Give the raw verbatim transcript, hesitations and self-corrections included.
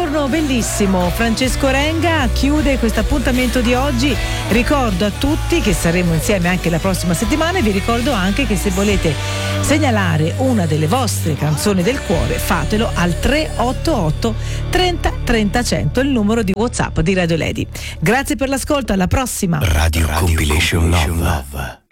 buongiorno bellissimo. Francesco Renga chiude questo appuntamento di oggi. Ricordo a tutti che saremo insieme anche la prossima settimana e vi ricordo anche che se volete segnalare una delle vostre canzoni del cuore fatelo al tre otto otto trenta trenta cento, il numero di WhatsApp di Radio Lady. Grazie per l'ascolto, alla prossima. Radio, Radio Compilation Love. Love.